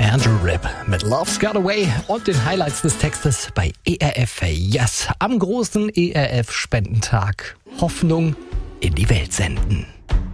Andrew Ripp mit Love's Got Away und den Highlights des Textes bei ERF Yes am großen ERF-Spendentag. Hoffnung in die Welt senden.